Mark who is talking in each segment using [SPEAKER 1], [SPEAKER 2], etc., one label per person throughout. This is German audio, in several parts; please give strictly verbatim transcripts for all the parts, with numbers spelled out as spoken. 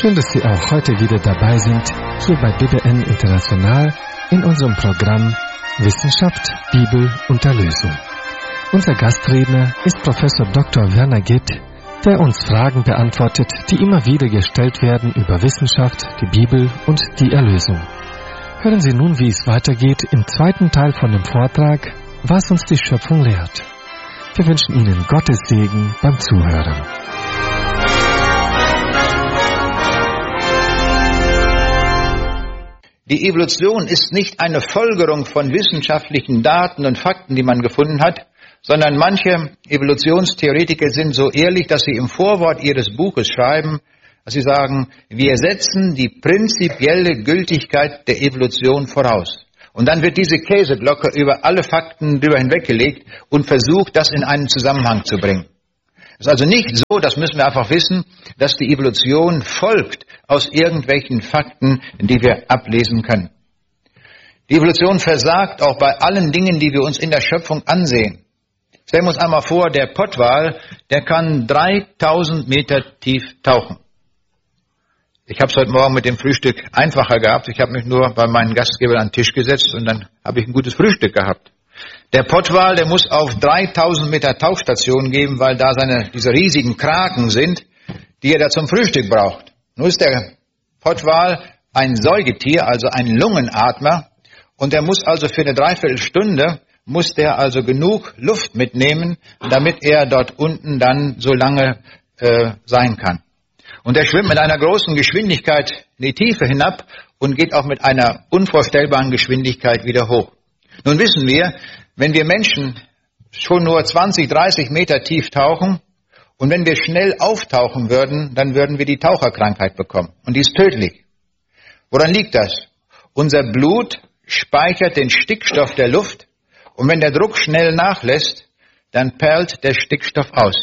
[SPEAKER 1] Schön, dass Sie auch heute wieder dabei sind, hier bei B B N International in unserem Programm Wissenschaft, Bibel und Erlösung. Unser Gastredner ist Professor Doktor Werner Gitt, der uns Fragen beantwortet, die immer wieder gestellt werden über Wissenschaft, die Bibel und die Erlösung. Hören Sie nun, wie es weitergeht im zweiten Teil von dem Vortrag, was uns die Schöpfung lehrt. Wir wünschen Ihnen Gottes Segen beim Zuhören.
[SPEAKER 2] Die Evolution ist nicht eine Folgerung von wissenschaftlichen Daten und Fakten, die man gefunden hat, sondern manche Evolutionstheoretiker sind so ehrlich, dass sie im Vorwort ihres Buches schreiben, dass sie sagen, wir setzen die prinzipielle Gültigkeit der Evolution voraus. Und dann wird diese Käseglocke über alle Fakten drüber hinweggelegt und versucht, das in einen Zusammenhang zu bringen. Es ist also nicht so, das müssen wir einfach wissen, dass die Evolution folgt aus irgendwelchen Fakten, die wir ablesen können. Die Evolution versagt auch bei allen Dingen, die wir uns in der Schöpfung ansehen. Stellen wir uns einmal vor, der Pottwal, der kann dreitausend Meter tief tauchen. Ich habe es heute Morgen mit dem Frühstück einfacher gehabt. Ich habe mich nur bei meinen Gastgebern an den Tisch gesetzt und dann habe ich ein gutes Frühstück gehabt. Der Pottwal, der muss auf dreitausend Meter Tauchstation gehen, weil da seine, diese riesigen Kraken sind, die er da zum Frühstück braucht. Nun ist der Pottwal ein Säugetier, also ein Lungenatmer, und er muss also für eine Dreiviertelstunde, muss der also genug Luft mitnehmen, damit er dort unten dann so lange äh, sein kann. Und er schwimmt mit einer großen Geschwindigkeit in die Tiefe hinab und geht auch mit einer unvorstellbaren Geschwindigkeit wieder hoch. Nun wissen wir, wenn wir Menschen schon nur zwanzig, dreißig Meter tief tauchen und wenn wir schnell auftauchen würden, dann würden wir die Taucherkrankheit bekommen. Und die ist tödlich. Woran liegt das? Unser Blut speichert den Stickstoff der Luft und wenn der Druck schnell nachlässt, dann perlt der Stickstoff aus.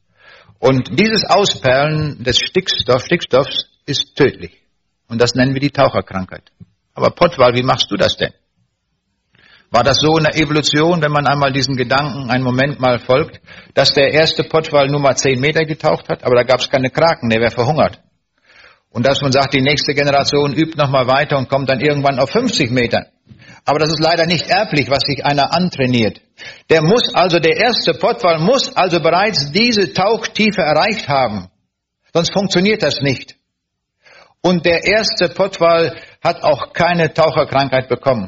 [SPEAKER 2] Und dieses Ausperlen des Stickstoff, Stickstoffs ist tödlich. Und das nennen wir die Taucherkrankheit. Aber Pottwal, wie machst du das denn? War das so in der Evolution, wenn man einmal diesen Gedanken einen Moment mal folgt, dass der erste Pottwal nur mal zehn Meter getaucht hat, aber da gab es keine Kraken, der wäre verhungert. Und dass man sagt, die nächste Generation übt nochmal weiter und kommt dann irgendwann auf fünfzig Meter. Aber das ist leider nicht erblich, was sich einer antrainiert. Der muss also, der erste Pottwal muss also bereits diese Tauchtiefe erreicht haben. Sonst funktioniert das nicht. Und der erste Pottwal hat auch keine Taucherkrankheit bekommen.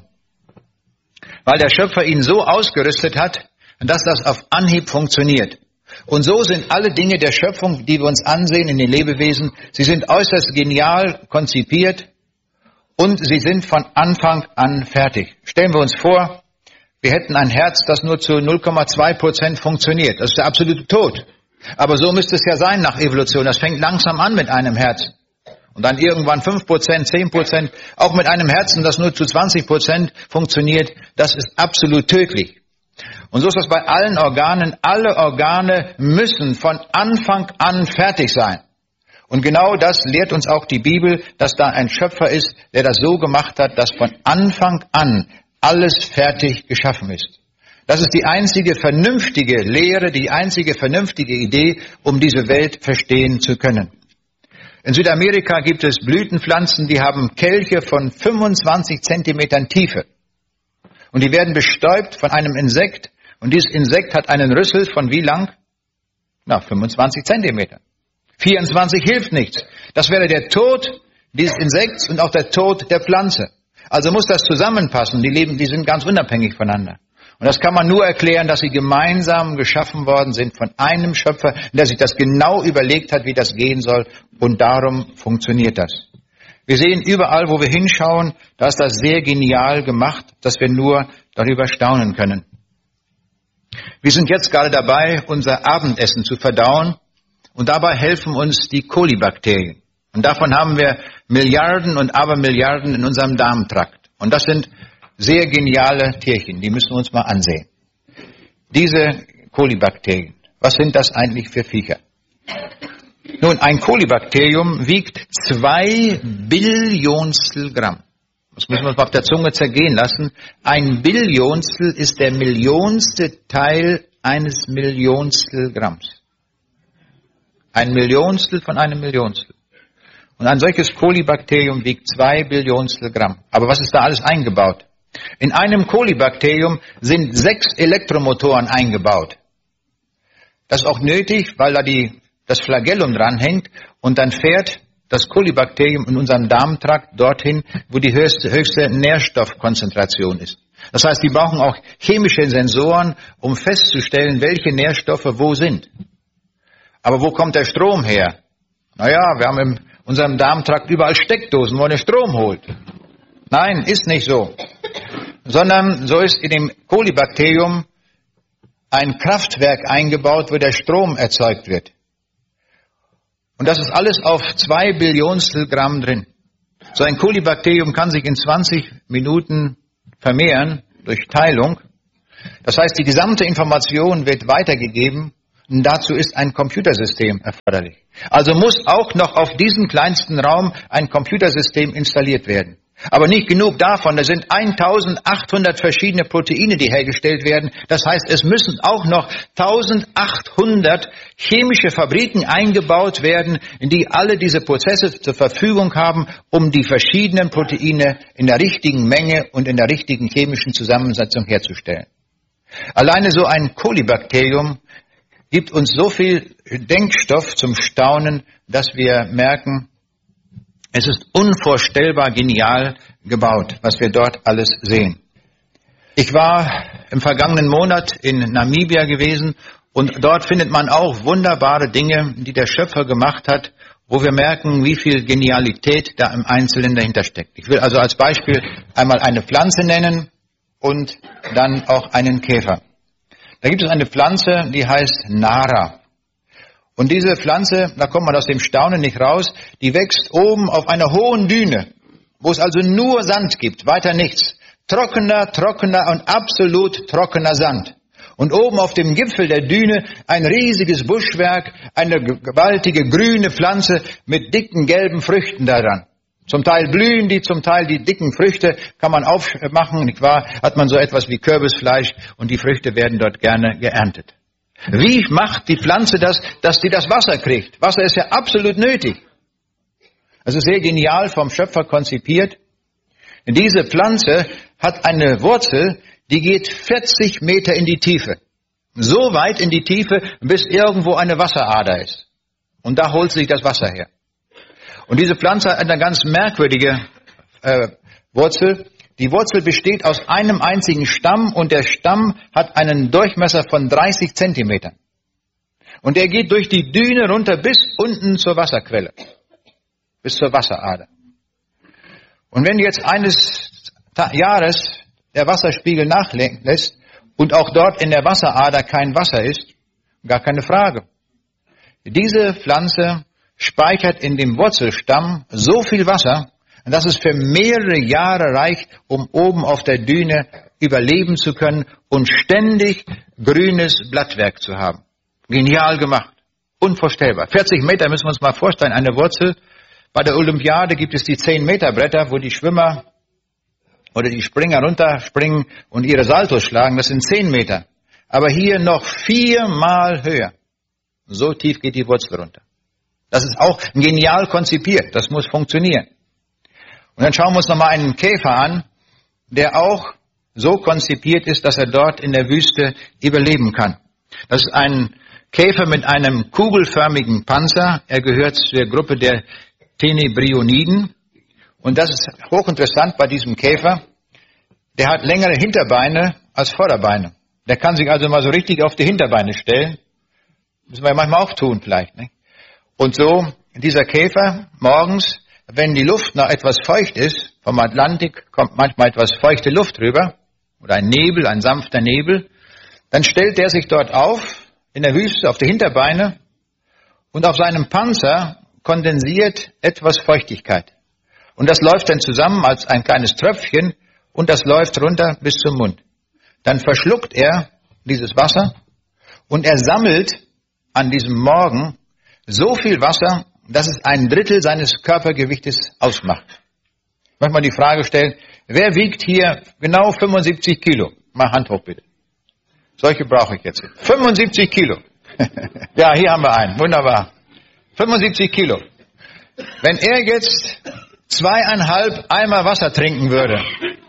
[SPEAKER 2] Weil der Schöpfer ihn so ausgerüstet hat, dass das auf Anhieb funktioniert. Und so sind alle Dinge der Schöpfung, die wir uns ansehen in den Lebewesen, sie sind äußerst genial konzipiert und sie sind von Anfang an fertig. Stellen wir uns vor, wir hätten ein Herz, das nur zu null Komma zwei Prozent funktioniert. Das ist der absolute Tod. Aber so müsste es ja sein nach Evolution. Das fängt langsam an mit einem Herz. Und dann irgendwann fünf Prozent, zehn Prozent, auch mit einem Herzen, das nur zu zwanzig Prozent funktioniert, das ist absolut tödlich. Und so ist das bei allen Organen. Alle Organe müssen von Anfang an fertig sein. Und genau das lehrt uns auch die Bibel, dass da ein Schöpfer ist, der das so gemacht hat, dass von Anfang an alles fertig geschaffen ist. Das ist die einzige vernünftige Lehre, die einzige vernünftige Idee, um diese Welt verstehen zu können. In Südamerika gibt es Blütenpflanzen, die haben Kelche von fünfundzwanzig Zentimetern Tiefe. Und die werden bestäubt von einem Insekt. Und dieses Insekt hat einen Rüssel von wie lang? Na, fünfundzwanzig Zentimeter. vierundzwanzig hilft nichts. Das wäre der Tod dieses Insekts und auch der Tod der Pflanze. Also muss das zusammenpassen. Die leben, die sind ganz unabhängig voneinander. Und das kann man nur erklären, dass sie gemeinsam geschaffen worden sind von einem Schöpfer, der sich das genau überlegt hat, wie das gehen soll. Und darum funktioniert das. Wir sehen überall, wo wir hinschauen, da ist das sehr genial gemacht, dass wir nur darüber staunen können. Wir sind jetzt gerade dabei, unser Abendessen zu verdauen. Und dabei helfen uns die Kolibakterien. Und davon haben wir Milliarden und Abermilliarden in unserem Darmtrakt. Und das sind sehr geniale Tierchen, die müssen wir uns mal ansehen. Diese Kolibakterien, was sind das eigentlich für Viecher? Nun, ein Kolibakterium wiegt zwei Billionstel Gramm. Das müssen wir uns mal auf der Zunge zergehen lassen. Ein Billionstel ist der millionste Teil eines Millionstel Gramms. Ein Millionstel von einem Millionstel. Und ein solches Kolibakterium wiegt zwei Billionstel Gramm. Aber was ist da alles eingebaut? In einem Kolibakterium sind sechs Elektromotoren eingebaut. Das ist auch nötig, weil da die, das Flagellum dranhängt und dann fährt das Kolibakterium in unserem Darmtrakt dorthin, wo die höchste, höchste Nährstoffkonzentration ist. Das heißt, die brauchen auch chemische Sensoren, um festzustellen, welche Nährstoffe wo sind. Aber wo kommt der Strom her? Naja, wir haben in unserem Darmtrakt überall Steckdosen, wo man den Strom holt. Nein, ist nicht so. Sondern so ist in dem Kolibakterium ein Kraftwerk eingebaut, wo der Strom erzeugt wird. Und das ist alles auf zwei Billionstel Gramm drin. So ein Kolibakterium kann sich in zwanzig Minuten vermehren durch Teilung. Das heißt, die gesamte Information wird weitergegeben und dazu ist ein Computersystem erforderlich. Also muss auch noch auf diesen kleinsten Raum ein Computersystem installiert werden. Aber nicht genug davon, da sind eintausendachthundert verschiedene Proteine, die hergestellt werden. Das heißt, es müssen auch noch eintausendachthundert chemische Fabriken eingebaut werden, in die alle diese Prozesse zur Verfügung haben, um die verschiedenen Proteine in der richtigen Menge und in der richtigen chemischen Zusammensetzung herzustellen. Alleine so ein Kolibakterium gibt uns so viel Denkstoff zum Staunen, dass wir merken, es ist unvorstellbar genial gebaut, was wir dort alles sehen. Ich war im vergangenen Monat in Namibia gewesen und dort findet man auch wunderbare Dinge, die der Schöpfer gemacht hat, wo wir merken, wie viel Genialität da im Einzelnen dahinter steckt. Ich will also als Beispiel einmal eine Pflanze nennen und dann auch einen Käfer. Da gibt es eine Pflanze, die heißt Nara. Und diese Pflanze, da kommt man aus dem Staunen nicht raus, die wächst oben auf einer hohen Düne, wo es also nur Sand gibt, weiter nichts. Trockener, trockener und absolut trockener Sand. Und oben auf dem Gipfel der Düne ein riesiges Buschwerk, eine gewaltige grüne Pflanze mit dicken gelben Früchten daran. Zum Teil blühen die, zum Teil die dicken Früchte kann man aufmachen, nicht wahr? Hat man so etwas wie Kürbisfleisch und die Früchte werden dort gerne geerntet. Wie macht die Pflanze das, dass sie das Wasser kriegt? Wasser ist ja absolut nötig. Also sehr genial vom Schöpfer konzipiert. Diese Pflanze hat eine Wurzel, die geht vierzig Meter in die Tiefe. So weit in die Tiefe, bis irgendwo eine Wasserader ist. Und da holt sich das Wasser her. Und diese Pflanze hat eine ganz merkwürdige äh, Wurzel. Die Wurzel besteht aus einem einzigen Stamm und der Stamm hat einen Durchmesser von dreißig Zentimetern. Und er geht durch die Düne runter bis unten zur Wasserquelle, bis zur Wasserader. Und wenn jetzt eines Jahres der Wasserspiegel nachlässt und auch dort in der Wasserader kein Wasser ist, gar keine Frage. Diese Pflanze speichert in dem Wurzelstamm so viel Wasser, dass es für mehrere Jahre reicht, um oben auf der Düne überleben zu können und ständig grünes Blattwerk zu haben. Genial gemacht. Unvorstellbar. vierzig Meter müssen wir uns mal vorstellen, eine Wurzel. Bei der Olympiade gibt es die zehn Meter Bretter, wo die Schwimmer oder die Springer runterspringen und ihre Saltos schlagen. Das sind zehn Meter. Aber hier noch viermal höher. So tief geht die Wurzel runter. Das ist auch genial konzipiert. Das muss funktionieren. Und dann schauen wir uns nochmal einen Käfer an, der auch so konzipiert ist, dass er dort in der Wüste überleben kann. Das ist ein Käfer mit einem kugelförmigen Panzer. Er gehört zur Gruppe der Tenebrioniden. Und das ist hochinteressant bei diesem Käfer. Der hat längere Hinterbeine als Vorderbeine. Der kann sich also mal so richtig auf die Hinterbeine stellen. Müssen wir ja manchmal auch tun vielleicht, nicht? Und so, dieser Käfer morgens, wenn die Luft noch etwas feucht ist, vom Atlantik kommt manchmal etwas feuchte Luft rüber, oder ein Nebel, ein sanfter Nebel, dann stellt der sich dort auf, in der Wüste, auf die Hinterbeine, und auf seinem Panzer kondensiert etwas Feuchtigkeit. Und das läuft dann zusammen als ein kleines Tröpfchen, und das läuft runter bis zum Mund. Dann verschluckt er dieses Wasser, und er sammelt an diesem Morgen so viel Wasser, dass es ein Drittel seines Körpergewichtes ausmacht. Ich möchte mal die Frage stellen, wer wiegt hier genau fünfundsiebzig Kilo? Mal Hand hoch bitte. Solche brauche ich jetzt. fünfundsiebzig Kilo. Ja, hier haben wir einen. Wunderbar. fünfundsiebzig Kilo. wenn er jetzt zweieinhalb Eimer Wasser trinken würde,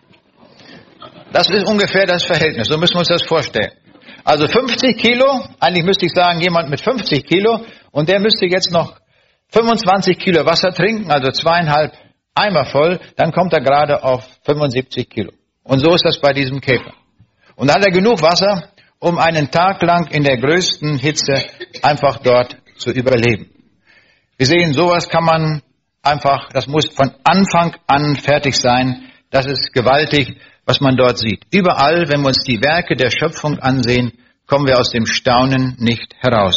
[SPEAKER 2] das ist ungefähr das Verhältnis, so müssen wir uns das vorstellen. Also fünfzig Kilo, eigentlich müsste ich sagen, jemand mit fünfzig Kilo, und der müsste jetzt noch fünfundzwanzig Kilo Wasser trinken, also zweieinhalb Eimer voll, dann kommt er gerade auf fünfundsiebzig Kilo. Und so ist das bei diesem Käfer. Und dann hat er genug Wasser, um einen Tag lang in der größten Hitze einfach dort zu überleben. Wir sehen, sowas kann man einfach, das muss von Anfang an fertig sein. Das ist gewaltig, was man dort sieht. Überall, wenn wir uns die Werke der Schöpfung ansehen, kommen wir aus dem Staunen nicht heraus.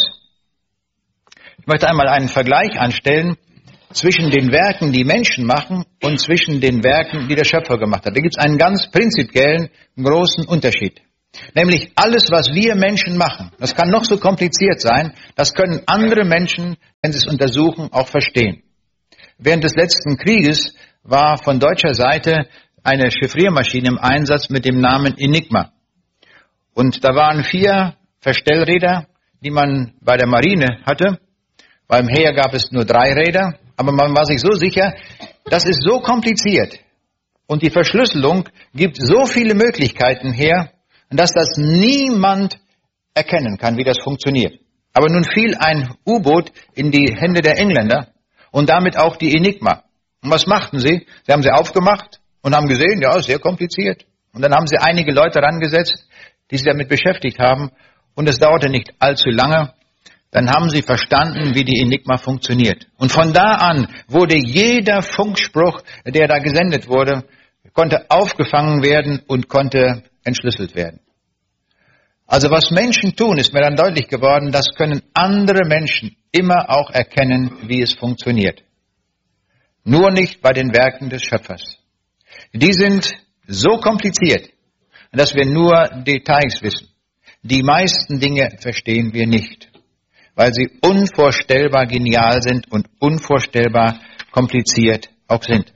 [SPEAKER 2] Ich möchte einmal einen Vergleich anstellen zwischen den Werken, die Menschen machen, und zwischen den Werken, die der Schöpfer gemacht hat. Da gibt es einen ganz prinzipiellen, großen Unterschied. Nämlich alles, was wir Menschen machen, das kann noch so kompliziert sein, das können andere Menschen, wenn sie es untersuchen, auch verstehen. Während des letzten Krieges war von deutscher Seite eine Chiffriermaschine im Einsatz mit dem Namen Enigma. Und da waren vier Verstellräder, die man bei der Marine hatte. Beim Heer gab es nur drei Räder, aber man war sich so sicher, das ist so kompliziert und die Verschlüsselung gibt so viele Möglichkeiten her, dass das niemand erkennen kann, wie das funktioniert. Aber nun fiel ein U-Boot in die Hände der Engländer und damit auch die Enigma. Und was machten sie? Sie haben sie aufgemacht und haben gesehen, ja, sehr kompliziert. Und dann haben sie einige Leute rangesetzt, die sich damit beschäftigt haben. Und es dauerte nicht allzu lange. Dann haben sie verstanden, wie die Enigma funktioniert. Und von da an wurde jeder Funkspruch, der da gesendet wurde, konnte aufgefangen werden und konnte entschlüsselt werden. Also was Menschen tun, ist mir dann deutlich geworden, das können andere Menschen immer auch erkennen, wie es funktioniert. Nur nicht bei den Werken des Schöpfers. Die sind so kompliziert, dass wir nur Details wissen. Die meisten Dinge verstehen wir nicht, weil sie unvorstellbar genial sind und unvorstellbar kompliziert auch sind.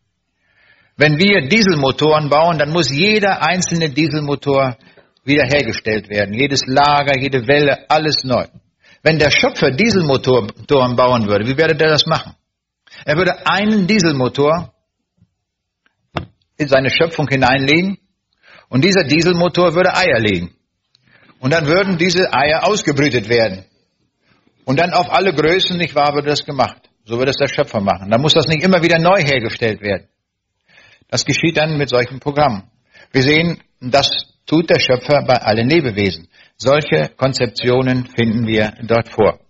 [SPEAKER 2] Wenn wir Dieselmotoren bauen, dann muss jeder einzelne Dieselmotor wiederhergestellt werden. Jedes Lager, jede Welle, alles neu. Wenn der Schöpfer Dieselmotoren bauen würde, wie würde der das machen? Er würde einen Dieselmotor in seine Schöpfung hineinlegen und dieser Dieselmotor würde Eier legen. Und dann würden diese Eier ausgebrütet werden. Und dann auf alle Größen, nicht wahr, würde das gemacht. So würde es der Schöpfer machen. Dann muss das nicht immer wieder neu hergestellt werden. Das geschieht dann mit solchen Programmen. Wir sehen, das tut der Schöpfer bei allen Lebewesen. Solche Konzeptionen finden wir dort vor.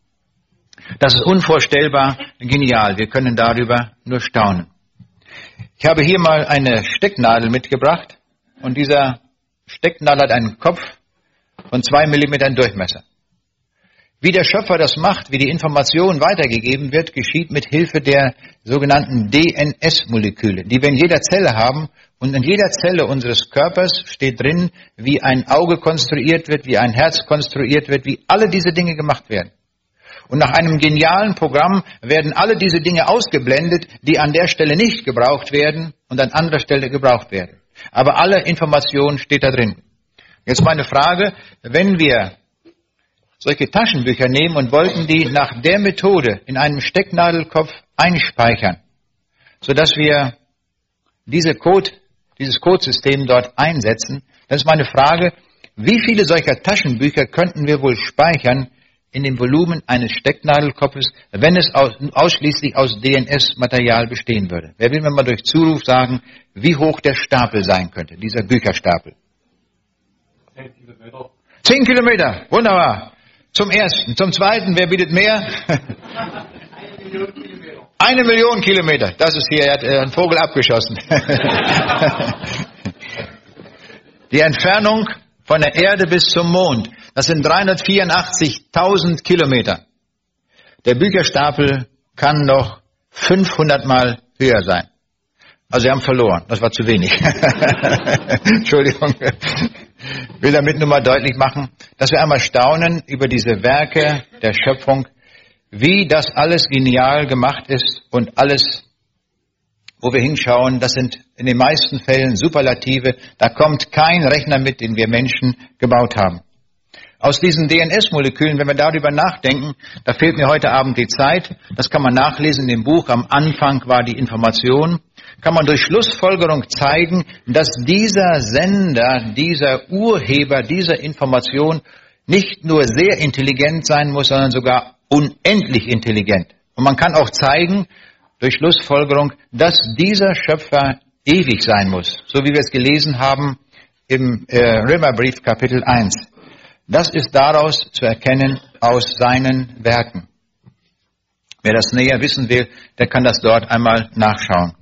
[SPEAKER 2] Das ist unvorstellbar genial. Wir können darüber nur staunen. Ich habe hier mal eine Stecknadel mitgebracht und dieser Stecknadel hat einen Kopf von zwei Millimetern Durchmesser. Wie der Schöpfer das macht, wie die Information weitergegeben wird, geschieht mit Hilfe der sogenannten D N S-Moleküle, die wir in jeder Zelle haben. Und in jeder Zelle unseres Körpers steht drin, wie ein Auge konstruiert wird, wie ein Herz konstruiert wird, wie alle diese Dinge gemacht werden. Und nach einem genialen Programm werden alle diese Dinge ausgeblendet, die an der Stelle nicht gebraucht werden und an anderer Stelle gebraucht werden. Aber alle Information steht da drin. Jetzt meine Frage, wenn wir solche Taschenbücher nehmen und wollten die nach der Methode in einem Stecknadelkopf einspeichern, sodass wir diese Code, dieses Codesystem dort einsetzen, dann ist meine Frage, wie viele solcher Taschenbücher könnten wir wohl speichern in dem Volumen eines Stecknadelkopfes, wenn es aus, ausschließlich aus D N S-Material bestehen würde? Wer will mir mal durch Zuruf sagen, wie hoch der Stapel sein könnte, dieser Bücherstapel? Zehn Kilometer. Zehn Kilometer, wunderbar. Zum ersten. Zum zweiten, wer bietet mehr? Eine Million Kilometer. Eine Million Kilometer. Das ist hier, er hat einen Vogel abgeschossen. Die Entfernung von der Erde bis zum Mond, das sind dreihundertvierundachtzigtausend Kilometer. Der Bücherstapel kann noch fünfhundert Mal höher sein. Also Sie haben verloren, das war zu wenig. Entschuldigung. Ich will damit nur mal deutlich machen, dass wir einmal staunen über diese Werke der Schöpfung, wie das alles genial gemacht ist und alles, wo wir hinschauen, das sind in den meisten Fällen Superlative, da kommt kein Rechner mit, den wir Menschen gebaut haben. Aus diesen D N S-Molekülen, wenn wir darüber nachdenken, da fehlt mir heute Abend die Zeit, das kann man nachlesen in dem Buch, am Anfang war die Information, kann man durch Schlussfolgerung zeigen, dass dieser Sender, dieser Urheber dieser Information nicht nur sehr intelligent sein muss, sondern sogar unendlich intelligent. Und man kann auch zeigen, durch Schlussfolgerung, dass dieser Schöpfer ewig sein muss, so wie wir es gelesen haben im äh, Römerbrief Kapitel eins. Das ist daraus zu erkennen aus seinen Werken. Wer das näher wissen will, der kann das dort einmal nachschauen.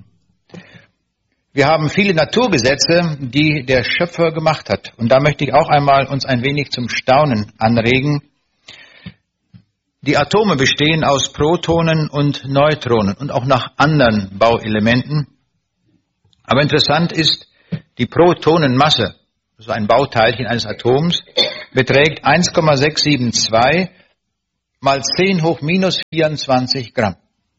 [SPEAKER 2] Wir haben viele Naturgesetze, die der Schöpfer gemacht hat. Und da möchte ich auch einmal uns ein wenig zum Staunen anregen. Die Atome bestehen aus Protonen und Neutronen und auch nach anderen Bauelementen. Aber interessant ist, die Protonenmasse, also ein Bauteilchen eines Atoms, beträgt eins Komma sechs sieben zwei mal zehn hoch minus vierundzwanzig Gramm.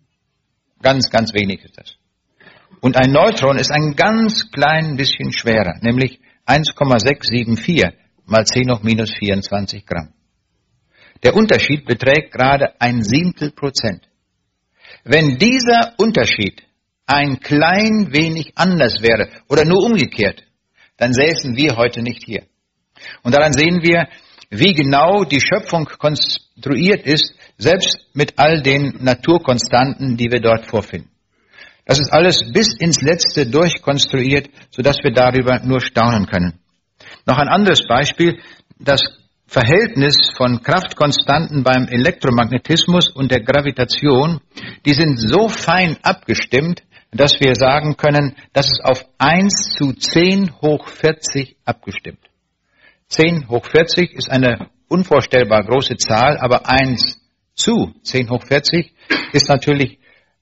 [SPEAKER 2] Ganz, ganz wenig ist das. Und ein Neutron ist ein ganz klein bisschen schwerer, nämlich eins Komma sechs sieben vier mal zehn hoch minus vierundzwanzig Gramm. Der Unterschied beträgt gerade ein Siebtel Prozent. Wenn dieser Unterschied ein klein wenig anders wäre oder nur umgekehrt, dann säßen wir heute nicht hier. Und daran sehen wir, wie genau die Schöpfung konstruiert ist, selbst mit all den Naturkonstanten, die wir dort vorfinden. Das ist alles bis ins Letzte durchkonstruiert, sodass wir darüber nur staunen können. Noch ein anderes Beispiel, das Verhältnis von Kraftkonstanten beim Elektromagnetismus und der Gravitation, die sind so fein abgestimmt, dass wir sagen können, dass es auf eins zu zehn hoch vierzig abgestimmt. zehn hoch vierzig ist eine unvorstellbar große Zahl, aber eins zu zehn hoch vierzig ist natürlich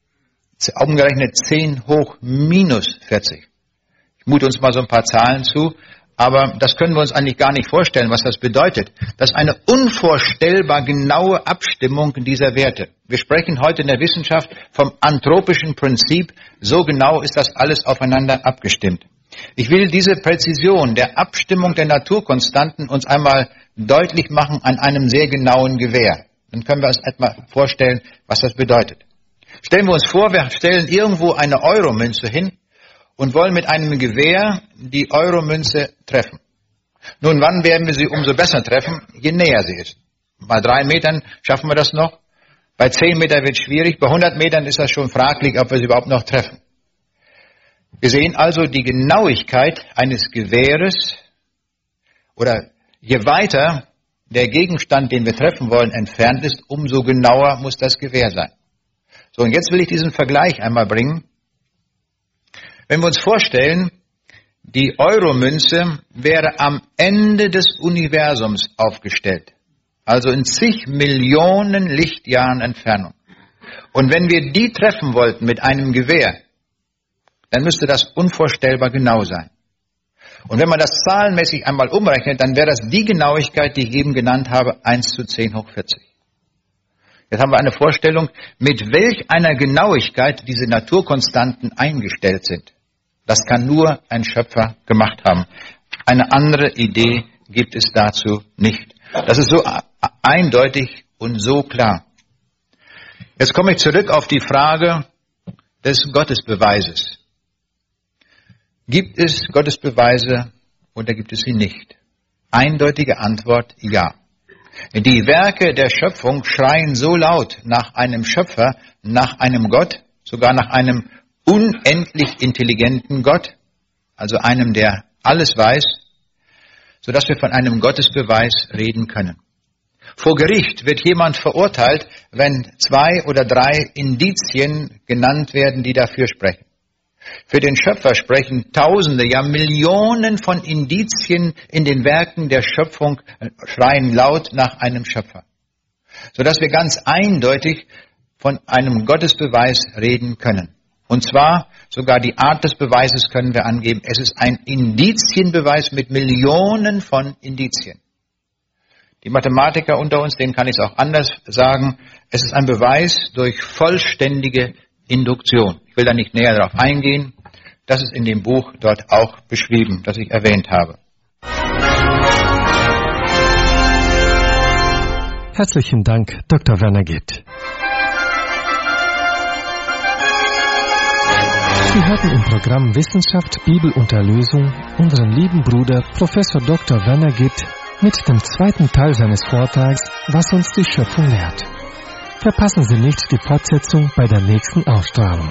[SPEAKER 2] umgerechnet zehn hoch minus vierzig. Ich mute uns mal so ein paar Zahlen zu, aber das können wir uns eigentlich gar nicht vorstellen, was das bedeutet. Das ist eine unvorstellbar genaue Abstimmung dieser Werte. Wir sprechen heute in der Wissenschaft vom anthropischen Prinzip. So genau ist das alles aufeinander abgestimmt. Ich will diese Präzision der Abstimmung der Naturkonstanten uns einmal deutlich machen an einem sehr genauen Gewehr. Dann können wir uns etwa vorstellen, was das bedeutet. Stellen wir uns vor, wir stellen irgendwo eine Euromünze hin und wollen mit einem Gewehr die Euromünze treffen. Nun, wann werden wir sie umso besser treffen? Je näher sie ist. Bei drei Metern schaffen wir das noch. Bei zehn Metern wird es schwierig. Bei hundert Metern ist das schon fraglich, ob wir sie überhaupt noch treffen. Wir sehen also die Genauigkeit eines Gewehres, oder je weiter der Gegenstand, den wir treffen wollen, entfernt ist, umso genauer muss das Gewehr sein. So, und jetzt will ich diesen Vergleich einmal bringen. Wenn wir uns vorstellen, die Euromünze wäre am Ende des Universums aufgestellt, also in zig Millionen Lichtjahren Entfernung. Und wenn wir die treffen wollten mit einem Gewehr, dann müsste das unvorstellbar genau sein. Und wenn man das zahlenmäßig einmal umrechnet, dann wäre das die Genauigkeit, die ich eben genannt habe, eins zu zehn hoch vierzig. Jetzt haben wir eine Vorstellung, mit welch einer Genauigkeit diese Naturkonstanten eingestellt sind. Das kann nur ein Schöpfer gemacht haben. Eine andere Idee gibt es dazu nicht. Das ist so eindeutig und so klar. Jetzt komme ich zurück auf die Frage des Gottesbeweises. Gibt es Gottesbeweise oder gibt es sie nicht? Eindeutige Antwort, ja. Die Werke der Schöpfung schreien so laut nach einem Schöpfer, nach einem Gott, sogar nach einem unendlich intelligenten Gott, also einem, der alles weiß, sodass wir von einem Gottesbeweis reden können. Vor Gericht wird jemand verurteilt, wenn zwei oder drei Indizien genannt werden, die dafür sprechen. Für den Schöpfer sprechen Tausende, ja Millionen von Indizien in den Werken der Schöpfung, schreien laut nach einem Schöpfer. Sodass wir ganz eindeutig von einem Gottesbeweis reden können. Und zwar sogar die Art des Beweises können wir angeben. Es ist ein Indizienbeweis mit Millionen von Indizien. Die Mathematiker unter uns, denen kann ich es auch anders sagen. Es ist ein Beweis durch vollständige Induktion. Ich will da nicht näher darauf eingehen. Das ist in dem Buch dort auch beschrieben, das ich erwähnt habe.
[SPEAKER 1] Herzlichen Dank, Doktor Werner Gitt. Sie hörten im Programm Wissenschaft, Bibel und Erlösung unseren lieben Bruder Professor Doktor Werner Gitt mit dem zweiten Teil seines Vortrags, was uns die Schöpfung lehrt. Verpassen Sie nicht die Fortsetzung bei der nächsten Ausstrahlung.